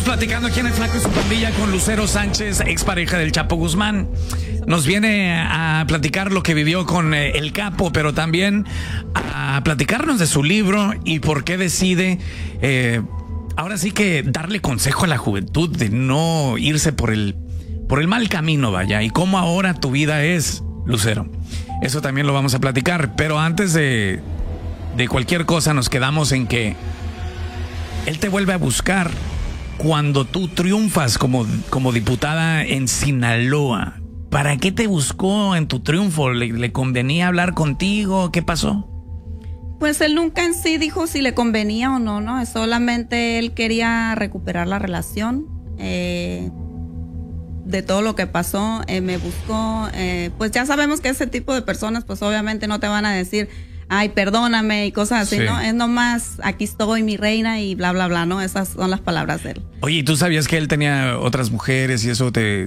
Seguimos platicando aquí en El Flaco y su Pandilla con Lucero Sánchez, expareja del Chapo Guzmán. Nos viene a platicar lo que vivió con el Capo, pero también a platicarnos de su libro y por qué decide, ahora sí que darle consejo a la juventud de no irse por el mal camino, vaya, y cómo ahora tu vida es, Lucero. Eso también lo vamos a platicar, pero antes de cualquier cosa nos quedamos en que él te vuelve a buscar cuando tú triunfas como diputada en Sinaloa. ¿Para qué te buscó en tu triunfo? ¿Le convenía hablar contigo? ¿Qué pasó? Pues él nunca en sí dijo si le convenía o no, ¿no? Solamente él quería recuperar la relación de todo lo que pasó. Me buscó, pues ya sabemos que ese tipo de personas pues obviamente no te van a decir ay, perdóname y cosas así, sí, ¿no? Es nomás, aquí estoy, mi reina y bla, bla, bla, ¿no? Esas son las palabras de él. Oye, ¿y tú sabías que él tenía otras mujeres y eso te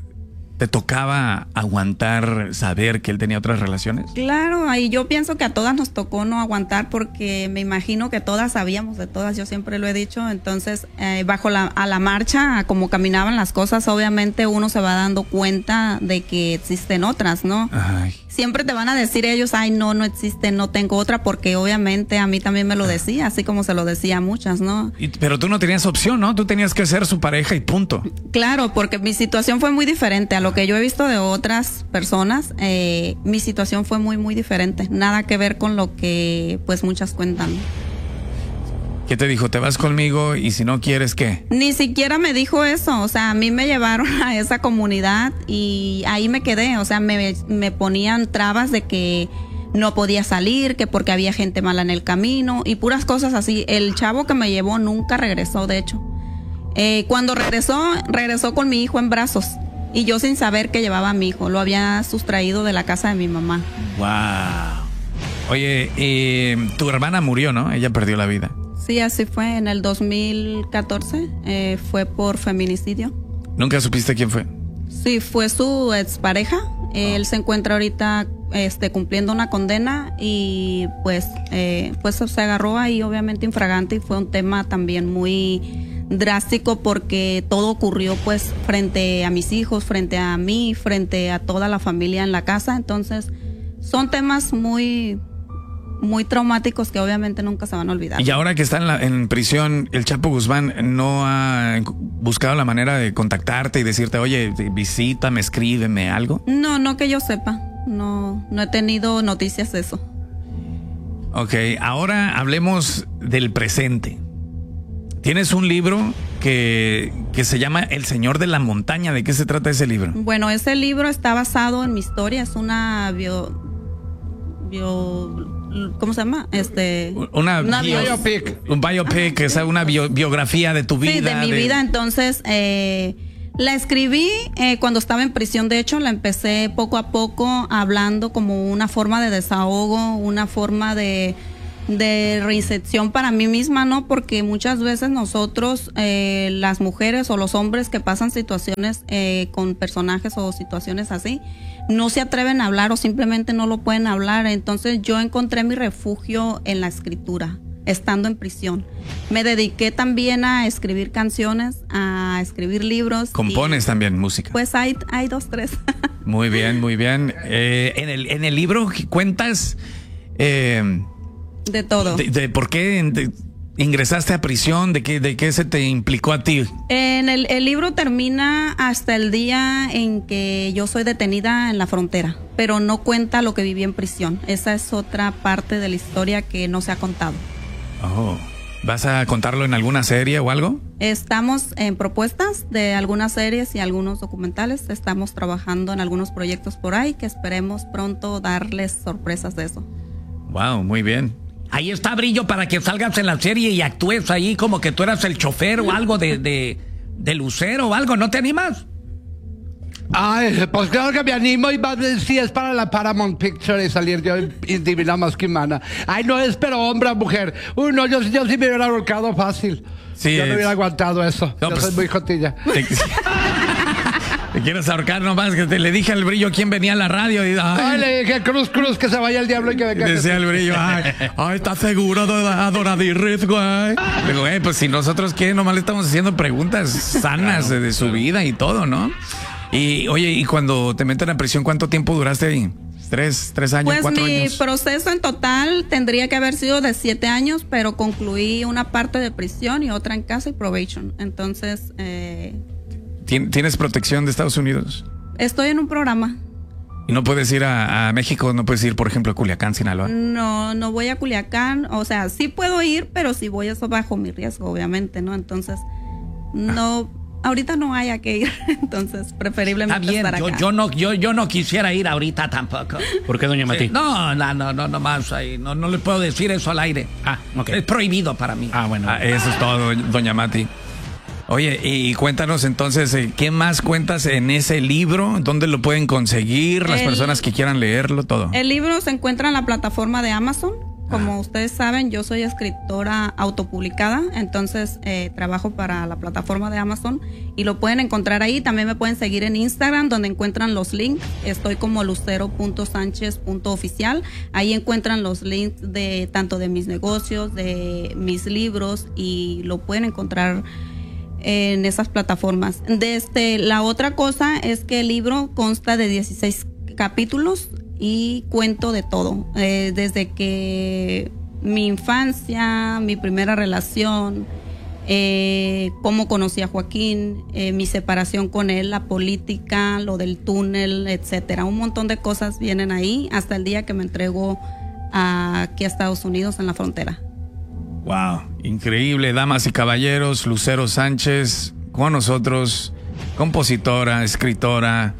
tocaba aguantar saber que él tenía otras relaciones? Claro, y yo pienso que a todas nos tocó no aguantar porque me imagino que todas sabíamos de todas, yo siempre lo he dicho. Entonces, a la marcha, como caminaban las cosas, obviamente uno se va dando cuenta de que existen otras, ¿no? Ay. Siempre te van a decir ellos, ay, no existe, no tengo otra, porque obviamente a mí también me lo decía, así como se lo decía a muchas, ¿no? Pero tú no tenías opción, ¿no? Tú tenías que ser su pareja y punto. Claro, porque mi situación fue muy diferente a lo que yo he visto de otras personas. Mi situación fue muy, muy diferente. Nada que ver con lo que, pues, muchas cuentan. ¿Qué te dijo? ¿Te vas conmigo y si no quieres, qué? Ni siquiera me dijo eso. O sea, a mí me llevaron a esa comunidad y ahí me quedé. O sea, me ponían trabas de que no podía salir, que porque había gente mala en el camino y puras cosas así. El chavo que me llevó nunca regresó, de hecho. Cuando regresó con mi hijo en brazos. Y yo sin saber que llevaba a mi hijo. Lo había sustraído de la casa de mi mamá. Wow. Oye, tu hermana murió, ¿no? Ella perdió la vida. Sí, así fue. En el 2014 fue por feminicidio. ¿Nunca supiste quién fue? Sí, fue su expareja. Él se encuentra ahorita cumpliendo una condena y pues se agarró ahí obviamente infragante y fue un tema también muy drástico porque todo ocurrió pues frente a mis hijos, frente a mí, frente a toda la familia en la casa. Entonces son temas muy traumáticos que obviamente nunca se van a olvidar. Y ahora que está en prisión, el Chapo Guzmán no ha buscado la manera de contactarte y decirte, oye, visítame, escríbeme, algo. No que yo sepa. No he tenido noticias de eso. Ok, ahora hablemos del presente. Tienes un libro que se llama El Señor de la Montaña. ¿De qué se trata ese libro? Bueno, ese libro está basado en mi historia. Es una ¿cómo se llama? Una biopic. Un biopic, es una biografía de tu vida. Sí, de mi vida. Entonces, la escribí cuando estaba en prisión. De hecho, la empecé poco a poco hablando como una forma de desahogo, una forma de reinserción para mí misma, ¿no? Porque muchas veces nosotros, las mujeres o los hombres que pasan situaciones con personajes o situaciones así, no se atreven a hablar o simplemente no lo pueden hablar. Entonces yo encontré mi refugio en la escritura, estando en prisión. Me dediqué también a escribir canciones, a escribir libros. ¿Compones también música? Pues hay 2, 3. Muy bien, muy bien. En el libro cuentas de todo. De por qué ingresaste a prisión, de qué se te implicó a ti. El libro termina hasta el día en que yo soy detenida en la frontera, pero no cuenta lo que viví en prisión. Esa es otra parte de la historia que no se ha contado. Oh, ¿vas a contarlo en alguna serie o algo? Estamos en propuestas de algunas series y algunos documentales. Estamos trabajando en algunos proyectos por ahí que esperemos pronto darles sorpresas de eso. Wow, muy bien. Ahí está, Brillo, para que salgas en la serie y actúes ahí como que tú eras el chofer o algo de Lucero o algo. ¿No te animas? Ay, pues claro que me animo y si es para la Paramount Picture y salir yo divina más que humana. Ay, no es, pero hombre o mujer. Uy, no, yo sí me hubiera ahorcado fácil. Sí, yo no hubiera aguantado eso. No, yo soy muy jotilla. Te quieres ahorcar nomás, que le dije al Brillo quién venía a la radio. Y, Ay, le dije, Cruz, que se vaya el diablo y que venga. Decía el Brillo, ay, ¿estás seguro de Adoradirris, güey? Digo, pues si nosotros qué, nomás le estamos haciendo preguntas sanas de su vida y todo, ¿no? Y, oye, y cuando te meten a prisión, ¿cuánto tiempo duraste ahí? ¿3 años, pues 4 años? Mi proceso en total tendría que haber sido de 7 años, pero concluí una parte de prisión y otra en casa y probation. Entonces, ¿Tienes protección de Estados Unidos? estoy en un programa. ¿Y no puedes ir a México? ¿No puedes ir, por ejemplo, a Culiacán, Sinaloa? No voy a Culiacán. O sea, sí puedo ir, pero si voy eso bajo mi riesgo, obviamente, ¿no? Entonces, ahorita no haya que ir. Entonces, preferiblemente estar acá. Yo no quisiera ir ahorita tampoco. ¿Por qué, doña Mati? No más ahí. No le puedo decir eso al aire. Ok. Es prohibido para mí. Bueno. Eso es todo, doña Mati. Oye, y cuéntanos entonces, ¿qué más cuentas en ese libro? ¿Dónde lo pueden conseguir las personas que quieran leerlo, todo? El libro se encuentra en la plataforma de Amazon. Como ustedes saben, yo soy escritora autopublicada, entonces trabajo para la plataforma de Amazon y lo pueden encontrar ahí. También me pueden seguir en Instagram, donde encuentran los links. Estoy como lucero.sanchez.oficial. Ahí encuentran los links de tanto de mis negocios, de mis libros, y lo pueden encontrar en esas plataformas. La otra cosa es que el libro consta de 16 capítulos y cuento de todo, desde que mi infancia, mi primera relación, cómo conocí a Joaquín, mi separación con él, la política, lo del túnel, etcétera. Un montón de cosas vienen ahí hasta el día que me entrego aquí a Estados Unidos en la frontera. Wow, increíble, damas y caballeros, Lucero Sánchez con nosotros, compositora, escritora,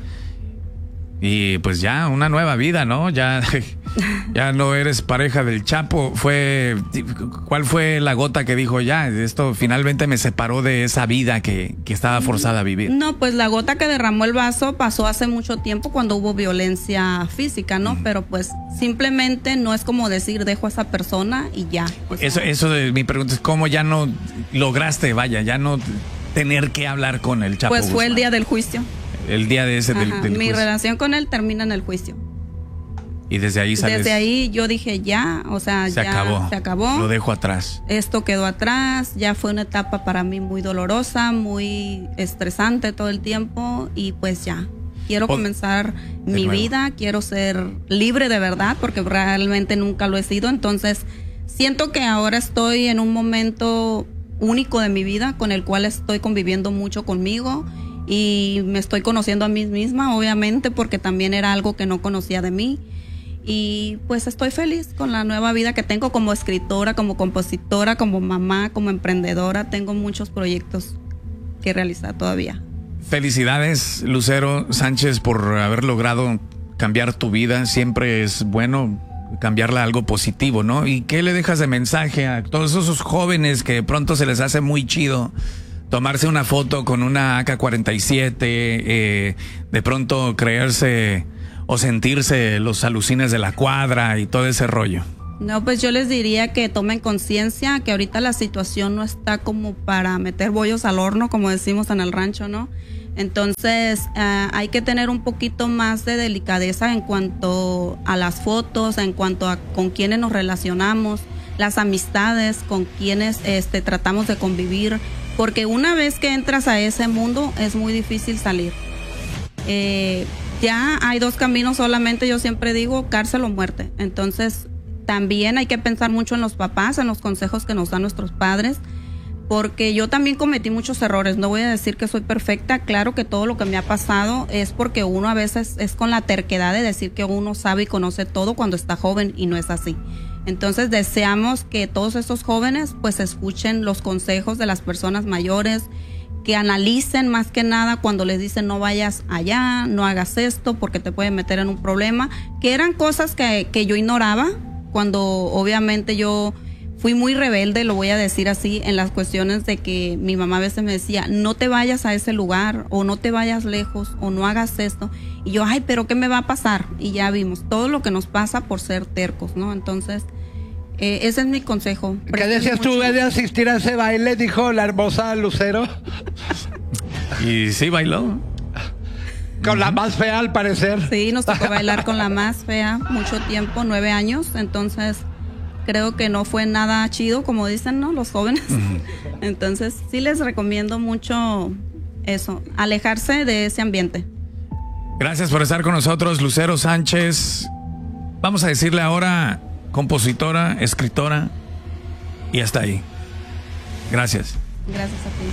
y pues ya una nueva vida, ¿no? Ya no eres pareja del Chapo. ¿Cuál fue la gota que dijo, ya, esto finalmente me separó de esa vida que estaba forzada a vivir? No, pues la gota que derramó el vaso pasó hace mucho tiempo cuando hubo violencia física, ¿no? Pero pues simplemente no es como decir, dejo a esa persona y ya. Eso de mi pregunta es, ¿cómo ya no lograste, ya no tener que hablar con el Chapo Pues fue Guzmán? el día del juicio. El día de ese del Mi juicio. relación con él termina en el juicio. Y desde ahí sales. Desde ahí yo dije ya, o sea, se acabó. Lo dejo atrás. Esto quedó atrás, ya fue una etapa para mí muy dolorosa, muy estresante todo el tiempo, y pues ya, quiero comenzar mi vida, quiero ser libre de verdad, porque realmente nunca lo he sido. Entonces siento que ahora estoy en un momento único de mi vida, con el cual estoy conviviendo mucho conmigo y me estoy conociendo a mí misma, obviamente, porque también era algo que no conocía de mí. Y pues estoy feliz con la nueva vida que tengo como escritora, como compositora, como mamá, como emprendedora. Tengo muchos proyectos que realizar todavía. Felicidades, Lucero Sánchez, por haber logrado cambiar tu vida. Siempre es bueno cambiarla a algo positivo, ¿no? ¿Y qué le dejas de mensaje a todos esos jóvenes que de pronto se les hace muy chido tomarse una foto con una AK-47, de pronto creerse o sentirse los alucines de la cuadra y todo ese rollo? No, pues yo les diría que tomen conciencia, que ahorita la situación no está como para meter bollos al horno, como decimos en el rancho, ¿no? Entonces hay que tener un poquito más de delicadeza en cuanto a las fotos, en cuanto a con quiénes nos relacionamos, las amistades, con quienes tratamos de convivir, porque una vez que entras a ese mundo es muy difícil salir. Ya hay 2 caminos solamente, yo siempre digo, cárcel o muerte. Entonces también hay que pensar mucho en los papás, en los consejos que nos dan nuestros padres, porque yo también cometí muchos errores. No voy a decir que soy perfecta, claro que todo lo que me ha pasado es porque uno a veces es con la terquedad de decir que uno sabe y conoce todo cuando está joven, y no es así. Entonces deseamos que todos estos jóvenes pues escuchen los consejos de las personas mayores, que analicen más que nada cuando les dicen no vayas allá, no hagas esto porque te puede meter en un problema, que eran cosas que yo ignoraba cuando obviamente yo fui muy rebelde, lo voy a decir así, en las cuestiones de que mi mamá a veces me decía, no te vayas a ese lugar, o no te vayas lejos, o no hagas esto. Y yo, ay, pero ¿qué me va a pasar? Y ya vimos todo lo que nos pasa por ser tercos, ¿no? Entonces, ese es mi consejo. ¿Qué decías tú de asistir a ese baile? Dijo la hermosa Lucero. Y sí bailó. Con la más fea, al parecer. Sí, nos tocó bailar con la más fea mucho tiempo, 9 años. Entonces, creo que no fue nada chido, como dicen, ¿no? Los jóvenes. Entonces, sí les recomiendo mucho eso, alejarse de ese ambiente. Gracias por estar con nosotros, Lucero Sánchez. Vamos a decirle ahora compositora, escritora y hasta ahí. Gracias. Gracias a ti.